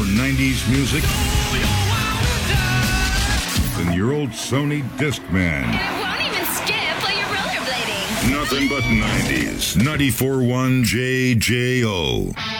90s music than your old Sony Discman. And it won't even skip while you're rollerblading. Nothing but 90s. 94.1 JJO.